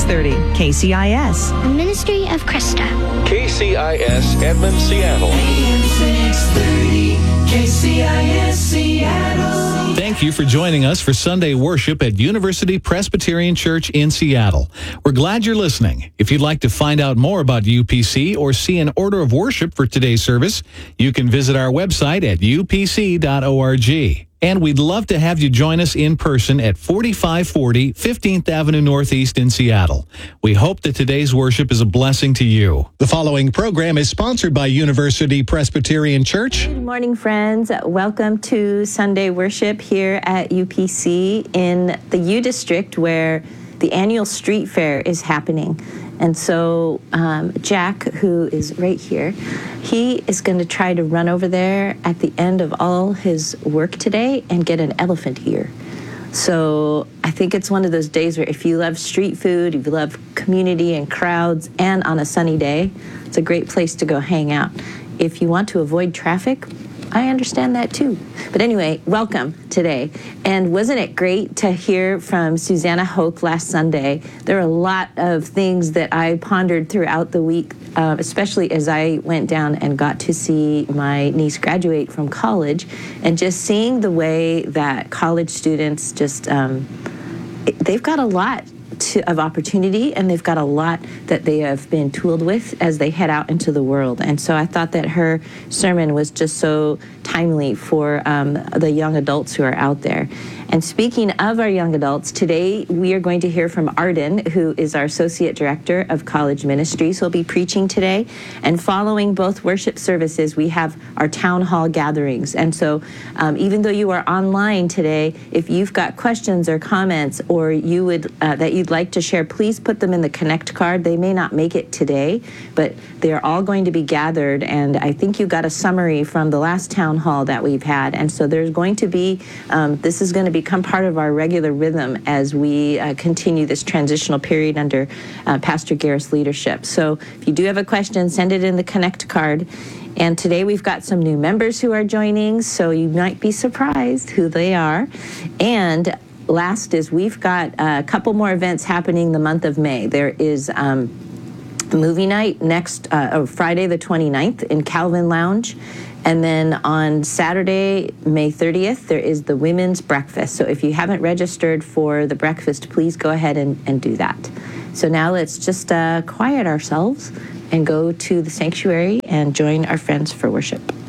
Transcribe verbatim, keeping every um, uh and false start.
thirty K C I S. The Ministry of Krista. K C I S Edmond, Seattle. A M six thirty K C I S Seattle. Thank you for joining us for Sunday worship at University Presbyterian Church in Seattle. We're glad you're listening. If you'd like to find out more about U P C or see an order of worship for today's service, you can visit our website at u p c dot org. And we'd love to have you join us in person at forty-five forty fifteenth Avenue Northeast in Seattle. We hope that today's worship is a blessing to you. The following program is sponsored by University Presbyterian Church. Good morning, friends. Welcome to Sunday worship here at U P C in the U District, where the annual street fair is happening. And so um, Jack, who is right here, he is going to try to run over there at the end of all his work today and get an elephant ear. So I think it's one of those days where if you love street food, if you love community and crowds, and on a sunny day, it's a great place to go hang out. If you want to avoid traffic, I understand that too. But anyway, welcome today. And wasn't it great to hear from Susanna Hoke last Sunday? There are a lot of things that I pondered throughout the week, uh, especially as I went down and got to see my niece graduate from college, and just seeing the way that college students just, um, they've got a lot To, of opportunity, and they've got a lot that they have been tooled with as they head out into the world. And so I thought that her sermon was just so timely for um, the young adults who are out there. And speaking of our young adults, today we are going to hear from Arden, who is our Associate Director of College Ministries. He'll be preaching today. And following both worship services, we have our town hall gatherings. And so um, even though you are online today, if you've got questions or comments or you would uh, that you'd like to share, please put them in the Connect card. They may not make it today, but they're all going to be gathered. And I think you got a summary from the last town hall that we've had. And so there's going to be, um, this is going to be become part of our regular rhythm as we uh, continue this transitional period under uh, Pastor Garrett's leadership. So if you do have a question, send it in the Connect card. And today we've got some new members who are joining, so you might be surprised who they are. And last is we've got a couple more events happening the month of May. There is um, movie night next uh, oh, Friday the twenty-ninth in Calvin Lounge. And then on Saturday, May thirtieth, there is the women's breakfast. So if you haven't registered for the breakfast, please go ahead and, and do that. So now let's just uh, quiet ourselves and go to the sanctuary and join our friends for worship.